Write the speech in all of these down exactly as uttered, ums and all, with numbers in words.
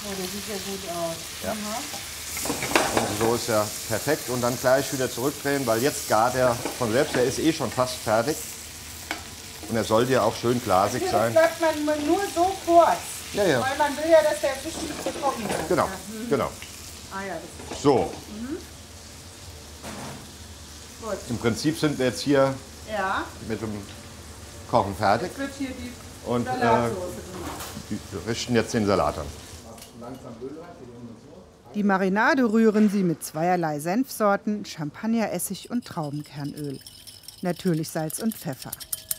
Oh, das sieht ja gut aus. Ja. Mhm. Und so ist er perfekt. Und dann gleich wieder zurückdrehen, weil jetzt gart er von selbst. Er ist eh schon fast fertig. Und er sollte ja auch schön glasig sein. Das sagt man nur so kurz. Ja, ja. Weil man will ja, dass der Fisch nicht so trocken wird. Genau, Ja. Mhm. genau. Ah ja, das ist So. mhm. Gut. Im Prinzip sind wir jetzt hier Ja. mit dem Kochen fertig. Jetzt wird hier die Und äh, Salatsoße gemacht. wir richten jetzt den Salat an. Die Marinade rühren Sie mit zweierlei Senfsorten, Champagneressig und Traubenkernöl. Natürlich Salz und Pfeffer.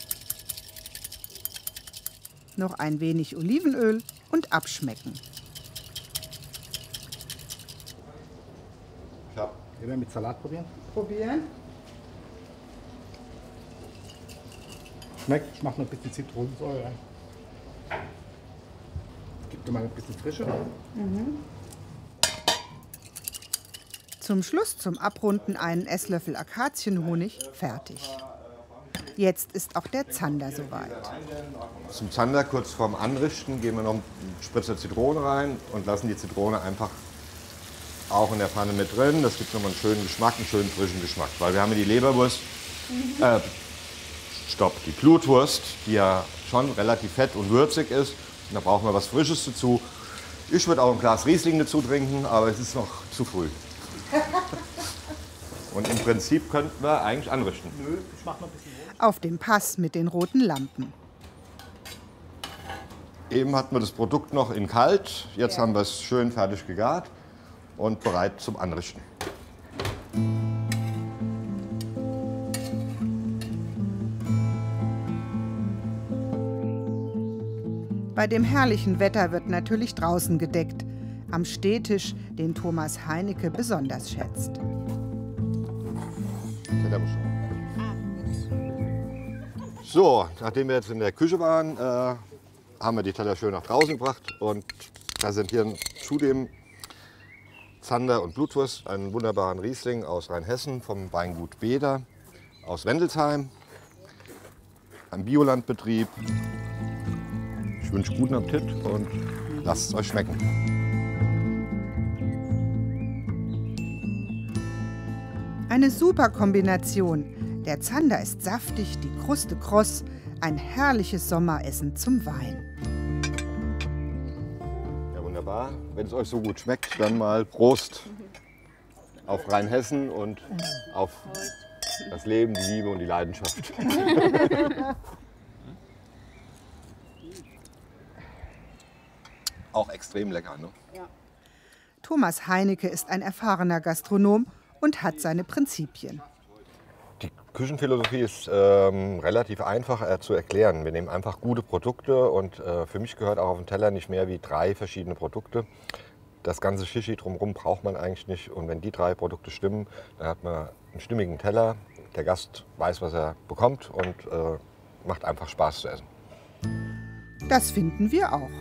Noch ein wenig Olivenöl und abschmecken. Ja. Können wir mit Salat probieren? Probieren. Schmeckt, ich mache noch ein bisschen Zitronensäure rein. Gibt mal ein bisschen Frische. Mhm. Zum Schluss zum Abrunden einen Esslöffel Akazienhonig, fertig. Jetzt ist auch der Zander soweit. Zum Zander kurz vorm Anrichten geben wir noch einen Spritzer Zitrone rein und lassen die Zitrone einfach auch in der Pfanne mit drin. Das gibt nochmal einen schönen Geschmack, einen schönen frischen Geschmack. Weil wir haben ja die Leberwurst, mhm. äh, stopp, die Blutwurst, die ja schon relativ fett und würzig ist. Und da brauchen wir was Frisches dazu. Ich würde auch ein Glas Riesling dazu trinken, aber es ist noch zu früh. Und im Prinzip könnten wir eigentlich anrichten. Nö, ich mach noch ein bisschen rot. Auf dem Pass mit den roten Lampen. Eben hatten wir das Produkt noch in kalt, jetzt Ja. haben wir es schön fertig gegart und bereit zum Anrichten. Bei dem herrlichen Wetter wird natürlich draußen gedeckt. Am Stehtisch, den Thomas Heinecke besonders schätzt. So, nachdem wir jetzt in der Küche waren, äh, haben wir die Teller schön nach draußen gebracht und präsentieren zudem Zander und Blutwurst, einen wunderbaren Riesling aus Rheinhessen vom Weingut Beder aus Wendelsheim, ein Biolandbetrieb. Ich wünsche guten Appetit und lasst es euch schmecken. Eine super Kombination. Der Zander ist saftig, die Kruste kross. Ein herrliches Sommeressen zum Wein. Ja, wunderbar. Wenn es euch so gut schmeckt, dann mal Prost auf Rheinhessen und auf das Leben, die Liebe und die Leidenschaft. Auch extrem lecker, ne? Ja. Thomas Heinecke ist ein erfahrener Gastronom und hat seine Prinzipien. Die Küchenphilosophie ist ähm, relativ einfach äh, zu erklären. Wir nehmen einfach gute Produkte und äh, für mich gehört auch auf den Teller nicht mehr wie drei verschiedene Produkte. Das ganze Shishi drumherum braucht man eigentlich nicht. Und wenn die drei Produkte stimmen, dann hat man einen stimmigen Teller. Der Gast weiß, was er bekommt und äh, macht einfach Spaß zu essen. Das finden wir auch.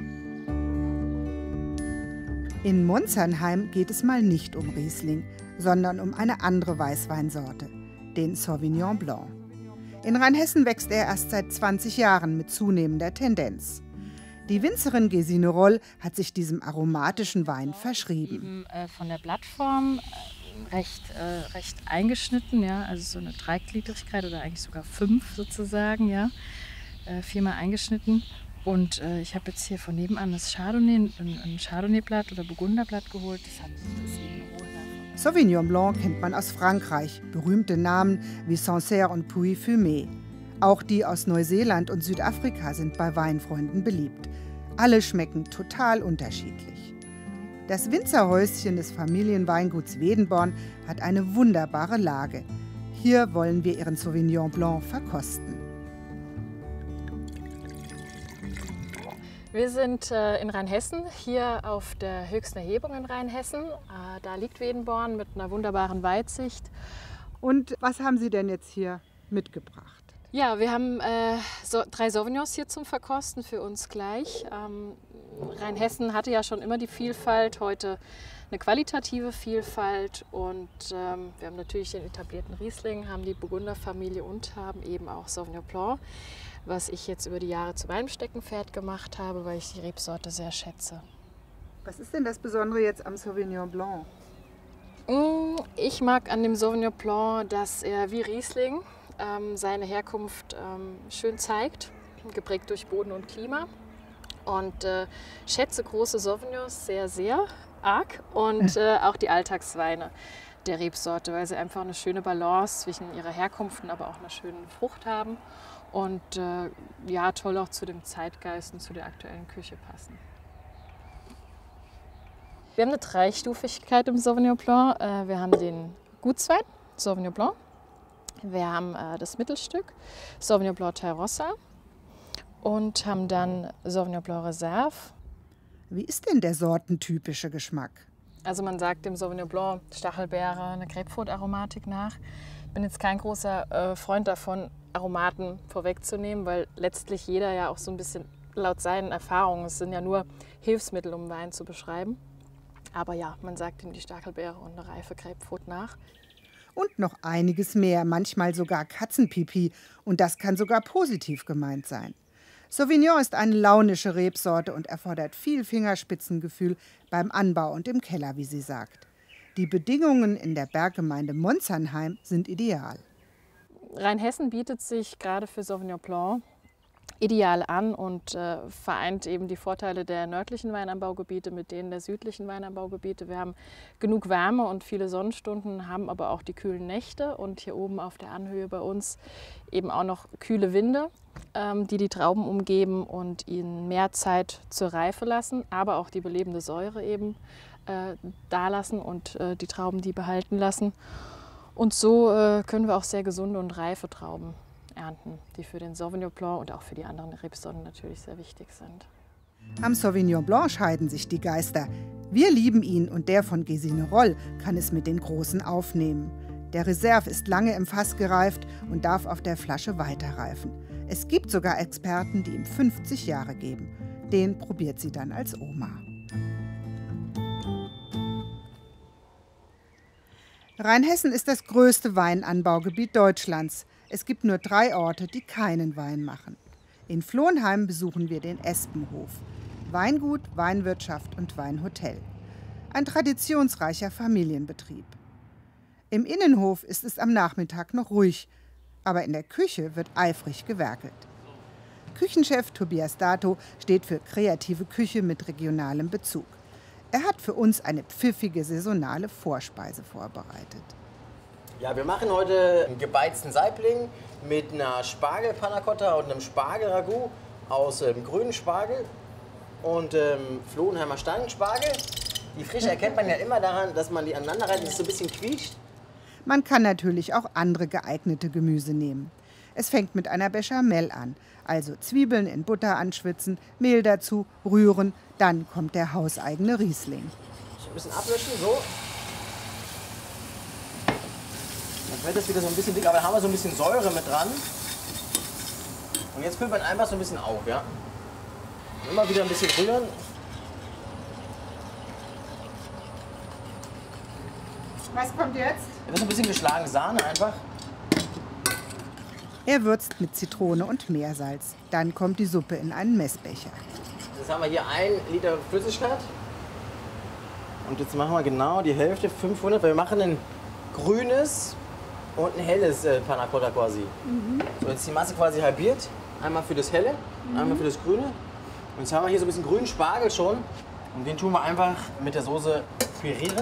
In Monzernheim geht es mal nicht um Riesling, sondern um eine andere Weißweinsorte, den Sauvignon Blanc. In Rheinhessen wächst er erst seit zwanzig Jahren mit zunehmender Tendenz. Die Winzerin Gesine Roll hat sich diesem aromatischen Wein verschrieben. Eben, äh, von der Blattform äh, recht, äh, recht eingeschnitten, ja, also so eine Dreigliedrigkeit oder eigentlich sogar fünf sozusagen, ja, äh, viermal eingeschnitten. Und äh, ich habe jetzt hier von nebenan das Chardonnay, ein, ein Chardonnay-Blatt oder Burgunderblatt geholt. Das hat das eben rosa. Sauvignon Blanc kennt man aus Frankreich, berühmte Namen wie Sancerre und Puy-Fumé. Auch die aus Neuseeland und Südafrika sind bei Weinfreunden beliebt. Alle schmecken total unterschiedlich. Das Winzerhäuschen des Familienweinguts Wedenborn hat eine wunderbare Lage. Hier wollen wir ihren Sauvignon Blanc verkosten. Wir sind äh, in Rheinhessen, hier auf der höchsten Erhebung in Rheinhessen. Äh, da liegt Wedenborn mit einer wunderbaren Weitsicht. Und was haben Sie denn jetzt hier mitgebracht? Ja, wir haben äh, so, drei Sauvignons hier zum Verkosten für uns gleich. Ähm, Rheinhessen hatte ja schon immer die Vielfalt, heute eine qualitative Vielfalt. Und ähm, wir haben natürlich den etablierten Riesling, haben die Burgunderfamilie und haben eben auch Sauvignon Blanc, was ich jetzt über die Jahre zu meinem Steckenpferd gemacht habe, weil ich die Rebsorte sehr schätze. Was ist denn das Besondere jetzt am Sauvignon Blanc? Ich mag an dem Sauvignon Blanc, dass er wie Riesling ähm, seine Herkunft ähm, schön zeigt, geprägt durch Boden und Klima. Und äh, schätze große Sauvignons sehr, sehr arg und äh, auch die Alltagsweine der Rebsorte, weil sie einfach eine schöne Balance zwischen ihrer Herkunft, aber auch einer schönen Frucht haben und äh, ja, toll auch zu dem Zeitgeist und zu der aktuellen Küche passen. Wir haben eine Dreistufigkeit im Sauvignon Blanc. Wir haben den Gutswein, Sauvignon Blanc. Wir haben das Mittelstück, Sauvignon Blanc Tairossa. Und haben dann Sauvignon Blanc Reserve. Wie ist denn der sortentypische Geschmack? Also man sagt dem Sauvignon Blanc Stachelbeere, eine Grapefruit-Aromatik nach. Ich bin jetzt kein großer äh, Freund davon, Aromaten vorwegzunehmen, weil letztlich jeder ja auch so ein bisschen laut seinen Erfahrungen, es sind ja nur Hilfsmittel, um Wein zu beschreiben. Aber ja, man sagt ihm die Stachelbeere und eine reife Grapefruit nach. Und noch einiges mehr, manchmal sogar Katzenpipi. Und das kann sogar positiv gemeint sein. Sauvignon ist eine launische Rebsorte und erfordert viel Fingerspitzengefühl beim Anbau und im Keller, wie sie sagt. Die Bedingungen in der Berggemeinde Monzernheim sind ideal. Rheinhessen bietet sich gerade für Sauvignon Blanc ideal an und äh, vereint eben die Vorteile der nördlichen Weinanbaugebiete mit denen der südlichen Weinanbaugebiete. Wir haben genug Wärme und viele Sonnenstunden, haben aber auch die kühlen Nächte und hier oben auf der Anhöhe bei uns eben auch noch kühle Winde, ähm, die die Trauben umgeben und ihnen mehr Zeit zur Reife lassen, aber auch die belebende Säure eben äh, da lassen und äh, die Trauben die behalten lassen. Und so äh, können wir auch sehr gesunde und reife Trauben ernten, die für den Sauvignon Blanc und auch für die anderen Rebsorten natürlich sehr wichtig sind. Am Sauvignon Blanc scheiden sich die Geister. Wir lieben ihn und der von Gesine Roll kann es mit den Großen aufnehmen. Der Reserve ist lange im Fass gereift und darf auf der Flasche weiterreifen. Es gibt sogar Experten, die ihm fünfzig Jahre geben. Den probiert sie dann als Oma. Rheinhessen ist das größte Weinanbaugebiet Deutschlands. Es gibt nur drei Orte, die keinen Wein machen. In Flohnheim besuchen wir den Espenhof. Weingut, Weinwirtschaft und Weinhotel. Ein traditionsreicher Familienbetrieb. Im Innenhof ist es am Nachmittag noch ruhig, aber in der Küche wird eifrig gewerkelt. Küchenchef Tobias Dato steht für kreative Küche mit regionalem Bezug. Er hat für uns eine pfiffige saisonale Vorspeise vorbereitet. Ja, wir machen heute einen gebeizten Saibling mit einer Spargel-Panna Cotta und einem Spargel-Ragout aus ähm, grünen Spargel und ähm, Flohnheimer Stangenspargel. Die Frische erkennt man ja immer daran, dass man die aneinander reibt, dass es so ein bisschen quietscht. Man kann natürlich auch andere geeignete Gemüse nehmen. Es fängt mit einer Bechamel an, also Zwiebeln in Butter anschwitzen, Mehl dazu, rühren, dann kommt der hauseigene Riesling. Ein bisschen ablöschen, so. Dann wird das wieder so ein bisschen dick, aber dann haben wir so ein bisschen Säure mit dran. Und jetzt füllt man einfach so ein bisschen auf, ja. Immer wieder ein bisschen rühren. Was kommt jetzt? Jetzt ein bisschen geschlagene Sahne einfach. Er würzt mit Zitrone und Meersalz. Dann kommt die Suppe in einen Messbecher. Jetzt haben wir hier ein Liter Flüssigkeit. Und jetzt machen wir genau die Hälfte, fünfhundert, weil wir machen ein grünes und ein helles äh, Panna Cotta quasi. Mhm. So, jetzt ist die Masse quasi halbiert. Einmal für das helle, mhm. einmal für das grüne. Und jetzt haben wir hier so ein bisschen grünen Spargel schon. Und den tun wir einfach mit der Soße pürieren.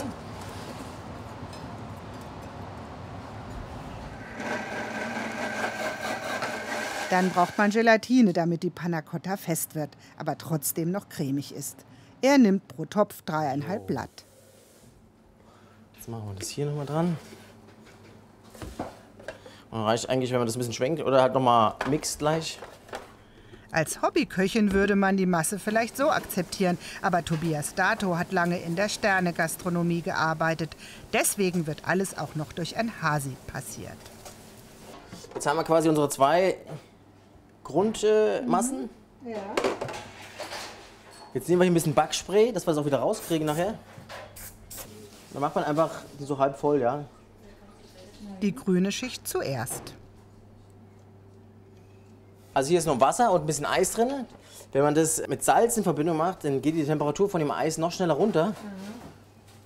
Dann braucht man Gelatine, damit die Panna Cotta fest wird, aber trotzdem noch cremig ist. Er nimmt pro Topf dreieinhalb Blatt. Jetzt machen wir das hier nochmal dran. Und dann reicht eigentlich, wenn man das ein bisschen schwenkt oder halt nochmal mixt gleich. Als Hobbyköchin würde man die Masse vielleicht so akzeptieren, aber Tobias Dato hat lange in der Sterne-Gastronomie gearbeitet. Deswegen wird alles auch noch durch ein Hasi passiert. Jetzt haben wir quasi unsere zwei Grundmassen. Mhm. Ja. Jetzt nehmen wir hier ein bisschen Backspray, dass wir es auch wieder rauskriegen nachher. Dann macht man einfach die so halb voll, ja. Die grüne Schicht zuerst. Also hier ist noch Wasser und ein bisschen Eis drin. Wenn man das mit Salz in Verbindung macht, dann geht die Temperatur von dem Eis noch schneller runter. Mhm.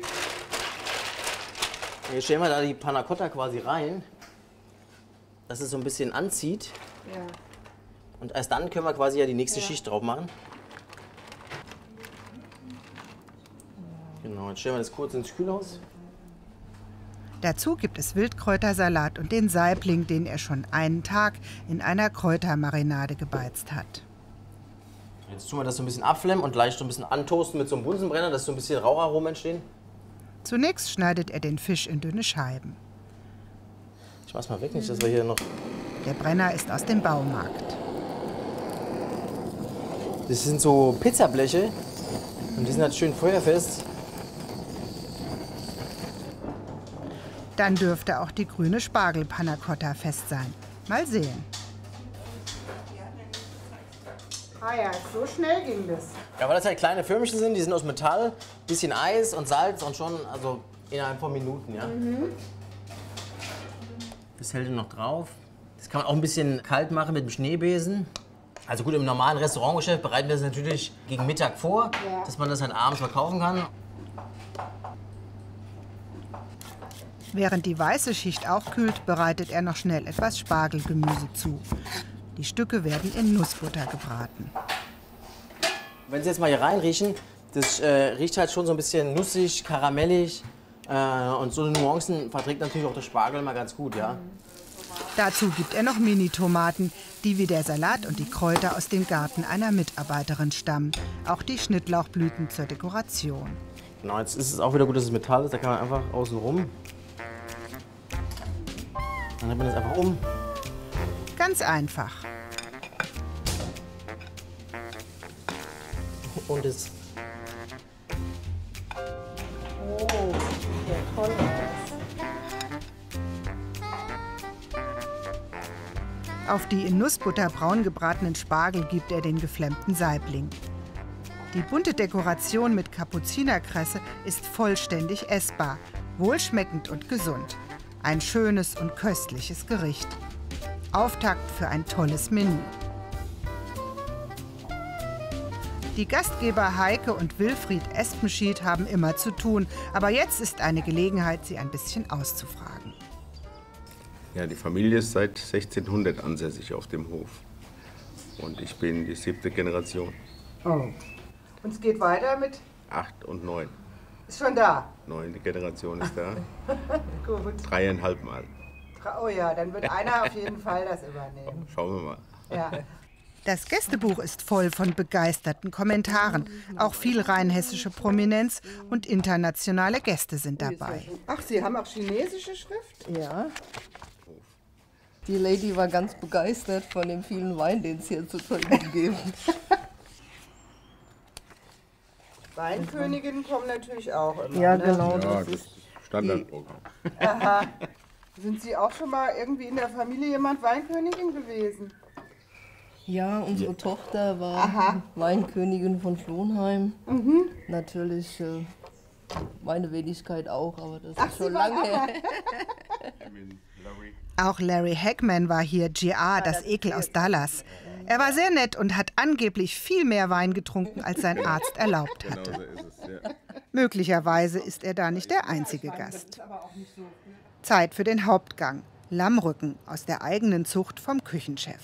Jetzt stellen wir da die Panna Cotta quasi rein, dass es so ein bisschen anzieht. Ja. Und erst dann können wir quasi ja die nächste Ja. Schicht drauf machen. Genau, jetzt stellen wir das kurz ins Kühlhaus. Dazu gibt es Wildkräutersalat und den Saibling, den er schon einen Tag in einer Kräutermarinade gebeizt hat. Jetzt tun wir das so ein bisschen abflemmen und gleich so ein bisschen antoasten mit so einem Bunsenbrenner, dass so ein bisschen Raucharomen entstehen. Zunächst schneidet er den Fisch in dünne Scheiben. Ich mach's mal weg, nicht, dass wir hier noch... Der Brenner ist aus dem Baumarkt. Das sind so Pizzableche und die sind halt schön feuerfest. Dann dürfte auch die grüne Spargel-Panna Cotta fest sein. Mal sehen. Ah ja, so schnell ging das. Ja, weil das halt kleine Förmchen sind, die sind aus Metall, bisschen Eis und Salz und schon, also innerhalb von Minuten, ja. Mhm. Das hält noch drauf. Das kann man auch ein bisschen kalt machen mit dem Schneebesen. Also gut, im normalen Restaurantgeschäft bereiten wir das natürlich gegen Mittag vor, Ja. dass man das halt abends verkaufen kann. Während die weiße Schicht auch kühlt, bereitet er noch schnell etwas Spargelgemüse zu. Die Stücke werden in Nussbutter gebraten. Wenn Sie jetzt mal hier reinriechen, das äh, riecht halt schon so ein bisschen nussig, karamellig. Äh, und so Nuancen verträgt natürlich auch der Spargel mal ganz gut, ja. Dazu gibt er noch Mini-Tomaten, die wie der Salat und die Kräuter aus dem Garten einer Mitarbeiterin stammen. Auch die Schnittlauchblüten zur Dekoration. Genau, jetzt ist es auch wieder gut, dass es Metall ist. Da kann man einfach außen rum. Dann hat man das einfach um. Ganz einfach. Und es. Oh, der toll Auf die in Nussbutter braun gebratenen Spargel gibt er den geflammten Saibling. Die bunte Dekoration mit Kapuzinerkresse ist vollständig essbar, wohlschmeckend und gesund. Ein schönes und köstliches Gericht. Auftakt für ein tolles Menü. Die Gastgeber Heike und Wilfried Espenschied haben immer zu tun, aber jetzt ist eine Gelegenheit, sie ein bisschen auszufragen. Ja, die Familie ist seit sechzehnhundert ansässig auf dem Hof. Und ich bin die siebte Generation. Oh. Und es geht weiter mit, Acht und neun. ist schon da. Neunte Generation ist da. Gut. Dreieinhalb Mal. Oh ja, dann wird einer auf jeden Fall das übernehmen. Schauen wir mal. Ja. Das Gästebuch ist voll von begeisterten Kommentaren. Auch viel rheinhessische Prominenz und internationale Gäste sind dabei. Ach, Sie haben auch chinesische Schrift? Ja. Die Lady war ganz begeistert von dem vielen Wein, den es hier zu trinken gibt. Weinköniginnen kommen natürlich auch immer. Ja, ne? genau. Ja, Das das ist, ist Standardprogramm. Aha. Sind Sie auch schon mal irgendwie in der Familie jemand Weinkönigin gewesen? ja, unsere Tochter war Aha. Weinkönigin von Flohnheim. Mhm. Natürlich äh, meine Wenigkeit auch, aber das Ach, ist Sie schon waren lange her. Auch Larry Hagman war hier, G R, das Ekel aus Dallas. Er war sehr nett und hat angeblich viel mehr Wein getrunken, als sein Arzt erlaubt hatte. Genau so ist es, ja. Möglicherweise ist er da nicht der einzige Gast. Zeit für den Hauptgang. Lammrücken aus der eigenen Zucht vom Küchenchef.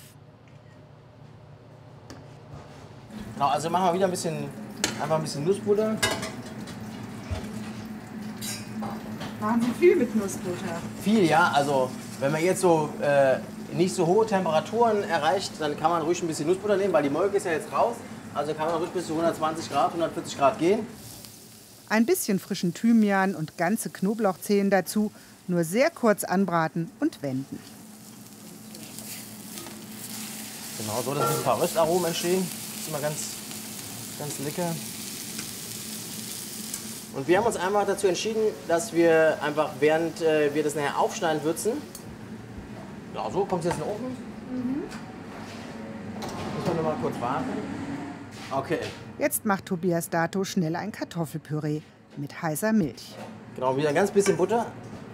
Genau, also machen wir wieder ein bisschen, einfach ein bisschen Nussbutter. Machen Sie viel mit Nussbutter? Viel, ja. Also wenn man jetzt so äh, nicht so hohe Temperaturen erreicht, dann kann man ruhig ein bisschen Nussbutter nehmen, weil die Molke ist ja jetzt raus. Also kann man ruhig bis zu hundertzwanzig Grad, hundertvierzig Grad gehen. Ein bisschen frischen Thymian und ganze Knoblauchzehen dazu, nur sehr kurz anbraten und wenden. Genau, so, dass ein paar Röstaromen entstehen. Das ist immer ganz, ganz lecker. Und wir haben uns einfach dazu entschieden, dass wir einfach, während äh, wir das nachher aufschneiden, würzen. Ja, so kommt es jetzt in den Ofen. Mhm. Müssen wir noch mal kurz warten. Okay. Jetzt macht Tobias Dato schnell ein Kartoffelpüree mit heißer Milch. Genau, wieder ein ganz bisschen Butter.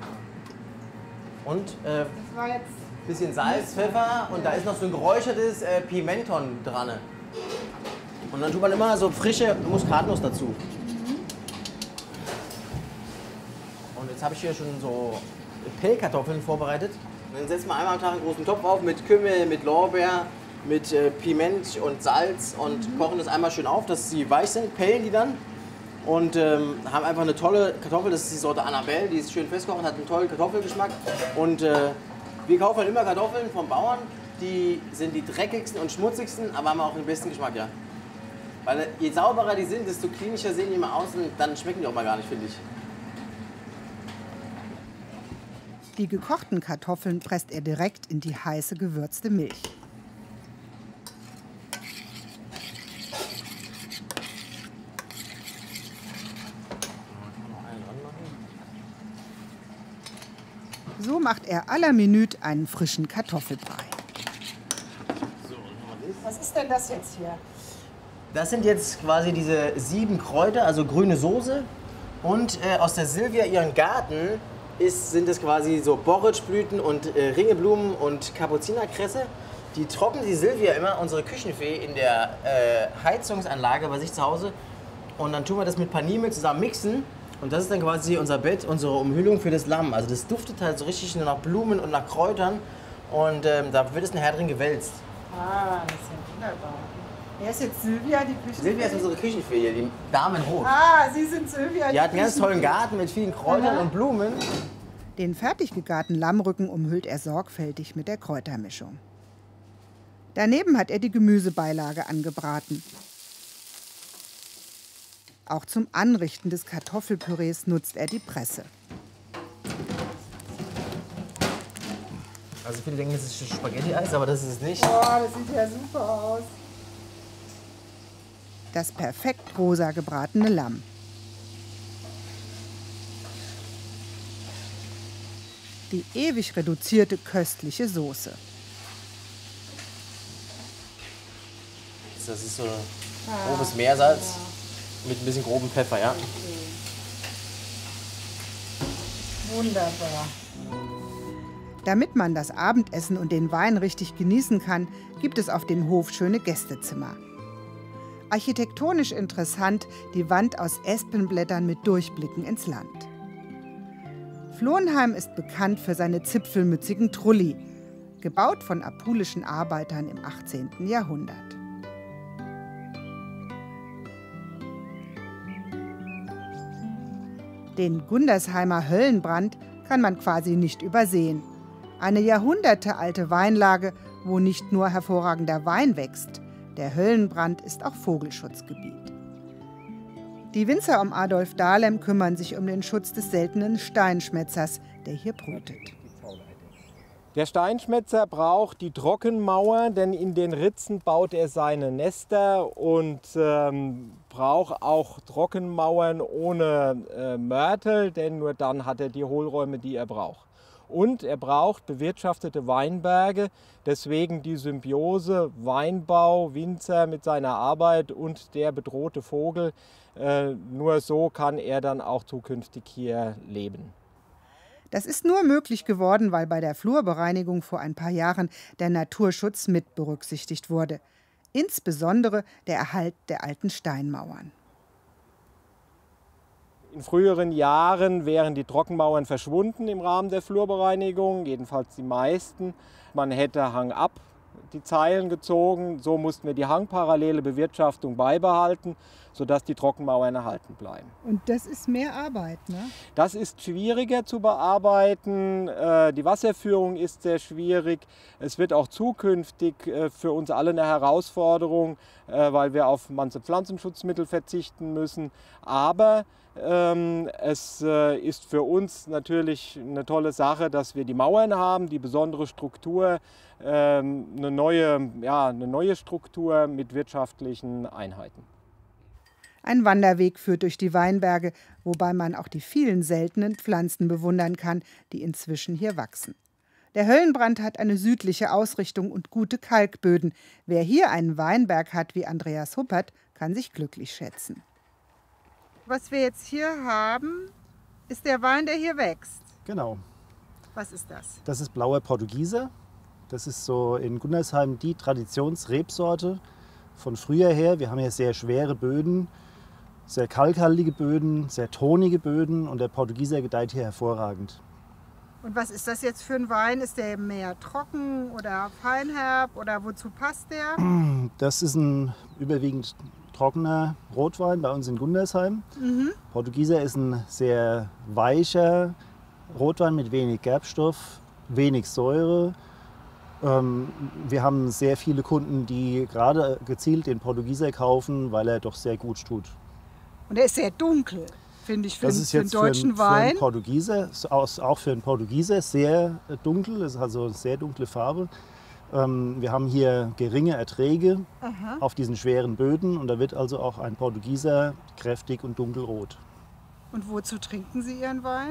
Und äh, Das war jetzt. bisschen Salz, Pfeffer und da ist noch so ein geräuchertes äh, Pimenton dran. Und dann tut man immer so frische Muskatnuss dazu. Und jetzt habe ich hier schon so Pellkartoffeln vorbereitet. Und dann setzen wir einmal am Tag einen großen Topf auf mit Kümmel, mit Lorbeer, mit äh, Piment und Salz und mhm. kochen das einmal schön auf, dass sie weich sind, pellen die dann. Und ähm, haben einfach eine tolle Kartoffel, das ist die Sorte Annabelle, die ist schön festgekocht, hat einen tollen Kartoffelgeschmack. Und äh, wir kaufen halt immer Kartoffeln vom Bauern, die sind die dreckigsten und schmutzigsten, aber haben auch den besten Geschmack, ja. Weil je sauberer die sind, desto klinischer sehen die immer aus und dann schmecken die auch mal gar nicht, finde ich. Die gekochten Kartoffeln presst er direkt in die heiße gewürzte Milch. So macht er à la minute einen frischen Kartoffelbrei. Was ist denn das jetzt hier? Das sind jetzt quasi diese sieben Kräuter, also grüne Soße. Und äh, aus der Silvia ihren Garten ist, sind es quasi so Borretschblüten und äh, Ringeblumen und Kapuzinerkresse. Die trocknet die Silvia immer, unsere Küchenfee, in der äh, Heizungsanlage bei sich zu Hause. Und dann tun wir das mit Paniermehl zusammen mixen. Und das ist dann quasi unser Bett, unsere Umhüllung für das Lamm. Also das duftet halt so richtig nur nach Blumen und nach Kräutern. Und ähm, da wird es nachher drin gewälzt. Ah, das ist ja wunderbar. Wer ist jetzt Silvia, die Küchenfee? Silvia ist unsere Küchenfee hier, die Dame in Rot. Ah, Sie sind Silvia, die Die hat einen ganz tollen Garten mit vielen Kräutern Aha. und Blumen. Den fertig gegarten Lammrücken umhüllt er sorgfältig mit der Kräutermischung. Daneben hat er die Gemüsebeilage angebraten. Auch zum Anrichten des Kartoffelpürees nutzt er die Presse. Also viele denken, es ist Spaghetti-Eis, aber das ist es nicht. Boah, das sieht ja super aus. Das perfekt rosa gebratene Lamm. Die ewig reduzierte köstliche Soße. Das ist so grobes Meersalz mit ein bisschen grobem Pfeffer, ja. Wunderbar. Damit man das Abendessen und den Wein richtig genießen kann, gibt es auf dem Hof schöne Gästezimmer. Architektonisch interessant die Wand aus Espenblättern mit Durchblicken ins Land. Flohnheim ist bekannt für seine zipfelmützigen Trulli, gebaut von apulischen Arbeitern im achtzehnten Jahrhundert. Den Gundersheimer Höllenbrand kann man quasi nicht übersehen. Eine jahrhundertealte Weinlage, wo nicht nur hervorragender Wein wächst. Der Höllenbrand ist auch Vogelschutzgebiet. Die Winzer um Adolf Dahlem kümmern sich um den Schutz des seltenen Steinschmetzers, der hier brütet. Der Steinschmetzer braucht die Trockenmauer, denn in den Ritzen baut er seine Nester und ähm, braucht auch Trockenmauern ohne äh, Mörtel, denn nur dann hat er die Hohlräume, die er braucht. Und er braucht bewirtschaftete Weinberge, deswegen die Symbiose Weinbau, Winzer mit seiner Arbeit und der bedrohte Vogel. Äh, nur so kann er dann auch zukünftig hier leben. Das ist nur möglich geworden, weil bei der Flurbereinigung vor ein paar Jahren der Naturschutz mit berücksichtigt wurde. Insbesondere der Erhalt der alten Steinmauern. In früheren Jahren wären die Trockenmauern verschwunden im Rahmen der Flurbereinigung, jedenfalls die meisten. Man hätte hangab die Zeilen gezogen, so mussten wir die hangparallele Bewirtschaftung beibehalten, sodass die Trockenmauern erhalten bleiben. Und das ist mehr Arbeit, ne? Das ist schwieriger zu bearbeiten. Die Wasserführung ist sehr schwierig. Es wird auch zukünftig für uns alle eine Herausforderung, weil wir auf manche Pflanzenschutzmittel verzichten müssen. Aber ähm, es äh, ist für uns natürlich eine tolle Sache, dass wir die Mauern haben, die besondere Struktur, ähm, eine neue, ja, eine neue Struktur mit wirtschaftlichen Einheiten. Ein Wanderweg führt durch die Weinberge, wobei man auch die vielen seltenen Pflanzen bewundern kann, die inzwischen hier wachsen. Der Höllenbrand hat eine südliche Ausrichtung und gute Kalkböden. Wer hier einen Weinberg hat wie Andreas Huppert, kann sich glücklich schätzen. Was wir jetzt hier haben, ist der Wein, der hier wächst. Genau. Was ist das? Das ist blauer Portugieser. Das ist so in Gundersheim die Traditionsrebsorte von früher her. Wir haben hier sehr schwere Böden, sehr kalkhaltige Böden, sehr tonige Böden und der Portugieser gedeiht hier hervorragend. Und was ist das jetzt für ein Wein? Ist der mehr trocken oder feinherb oder wozu passt der? Das ist ein überwiegend trockener Rotwein bei uns in Gundersheim. Mhm. Portugieser ist ein sehr weicher Rotwein mit wenig Gerbstoff, wenig Säure. Ähm, wir haben sehr viele Kunden, die gerade gezielt den Portugieser kaufen, weil er doch sehr gut tut. Und er ist sehr dunkel, finde ich, für, Das einen- ist für einen jetzt deutschen für, einen- für Wein. einen Portugieser, auch für einen Portugieser sehr dunkel, das ist also eine sehr dunkle Farbe. Ähm, wir haben hier geringe Erträge Aha. auf diesen schweren Böden und da wird also auch ein Portugieser kräftig und dunkelrot. Und wozu trinken Sie Ihren Wein?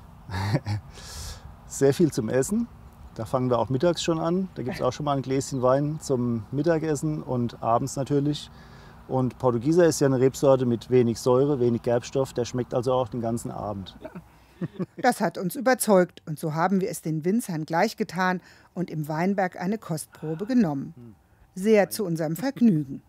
Sehr viel zum Essen. Da fangen wir auch mittags schon an. Da gibt es auch schon mal ein Gläschen Wein zum Mittagessen und abends natürlich. Und Portugieser ist ja eine Rebsorte mit wenig Säure, wenig Gerbstoff. Der schmeckt also auch den ganzen Abend. Das hat uns überzeugt und so haben wir es den Winzern gleich getan und im Weinberg eine Kostprobe genommen. Sehr zu unserem Vergnügen.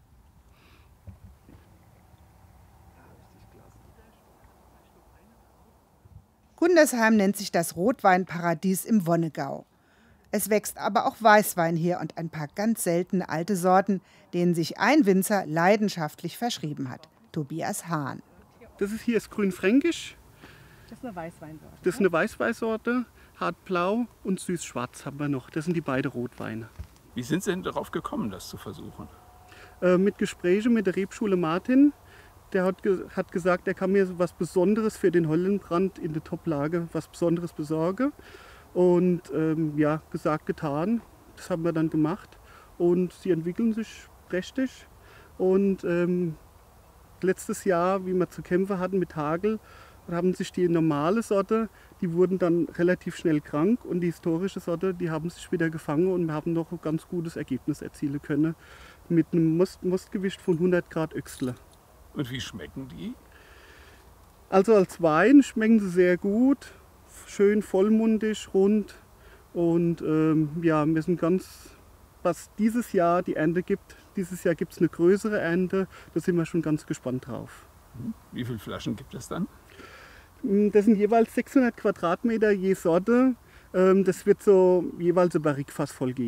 Gundersheim nennt sich das Rotweinparadies im Wonnegau. Es wächst aber auch Weißwein hier und ein paar ganz seltene alte Sorten, denen sich ein Winzer leidenschaftlich verschrieben hat, Tobias Hahn. Das ist hier ist Grünfränkisch. Das ist eine Weißweinsorte. Das ist eine Weißweinsorte, hartblau und süß-schwarz haben wir noch. Das sind die beiden Rotweine. Wie sind Sie denn darauf gekommen, das zu versuchen? Äh, mit Gesprächen mit der Rebschule Martin. Der hat, ge hat gesagt, er kann mir was Besonderes für den Hollenbrand in der Top-Lage, was Besonderes besorgen. Und ähm, ja, gesagt, getan. Das haben wir dann gemacht. Und sie entwickeln sich prächtig. Und ähm, letztes Jahr, wie wir zu kämpfen hatten mit Hagel, haben sich die normale Sorte, die wurden dann relativ schnell krank. Und die historische Sorte, die haben sich wieder gefangen und wir haben noch ein ganz gutes Ergebnis erzielen können. Mit einem Most Mostgewicht von hundert Grad Öxle. Und wie schmecken die? Also als Wein schmecken sie sehr gut. Schön vollmundig, rund und ähm, ja, wir sind ganz, was dieses Jahr die Ernte gibt. Dieses Jahr gibt es eine größere Ernte, da sind wir schon ganz gespannt drauf. Wie viele Flaschen gibt es dann? Das sind jeweils sechshundert Quadratmeter je Sorte. Das wird so jeweils ein Barrikfass voll geben.